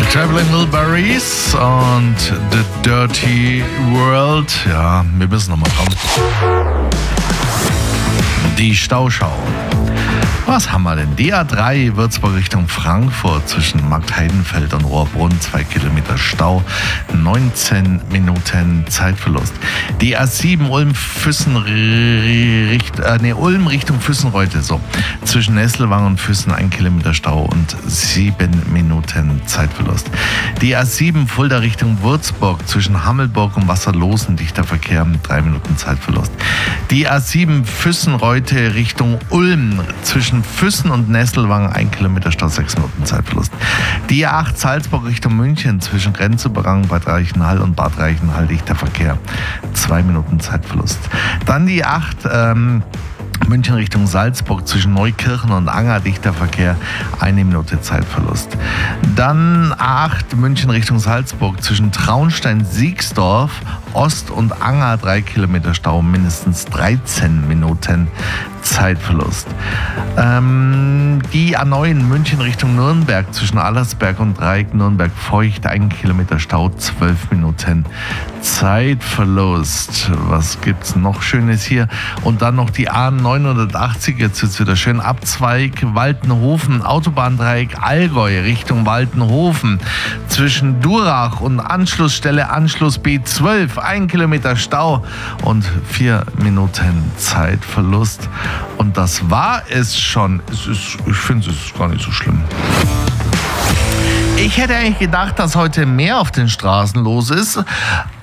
Traveling Wilburys und The Dirty World. Ja, wir müssen nochmal kommen. Die Stauschau. Was haben wir denn? Die A3 Würzburg Richtung Frankfurt zwischen Marktheidenfeld und Rohrbrunn, 2 Kilometer Stau, 19 Minuten Zeitverlust. Die A7 Ulm Richtung Füssenreute, so. Zwischen Nesselwang und Füssen 1 Kilometer Stau und 7 Minuten Zeitverlust. Die A7 Fulda Richtung Würzburg zwischen Hammelburg und Wasserlosen, dichter Verkehr, 3 Minuten Zeitverlust. Die A7 Füssenreute Richtung Ulm zwischen Füssen und Nesselwang 1 Kilometer Stau, 6 Minuten Zeitverlust. Die A8 Salzburg Richtung München zwischen Grenzübergang Bad Reichenhall und Bad Reichenhall, dichter Verkehr, 2 Minuten Zeitverlust. Dann die A8 München Richtung Salzburg zwischen Neukirchen und Anger, dichter Verkehr, 1 Minute Zeitverlust. Dann A8 München Richtung Salzburg zwischen Traunstein-Siegsdorf, Ost und Anger, 3 Kilometer Stau, mindestens 13 Minuten Zeitverlust. Die A9 München Richtung Nürnberg zwischen Allersberg und Dreieck Nürnberg-Feucht, 1 Kilometer Stau, 12 Minuten Zeitverlust. Was gibt's noch Schönes hier? Und dann noch die A980, jetzt wird's wieder schön, Abzweig Waltenhofen, Autobahndreieck Allgäu Richtung Waltenhofen zwischen Durach und Anschlussstelle Anschluss B12, 1 Kilometer Stau und 4 Minuten Zeitverlust. Und das war es schon. Ich finde, es ist gar nicht so schlimm. Ich hätte eigentlich gedacht, dass heute mehr auf den Straßen los ist.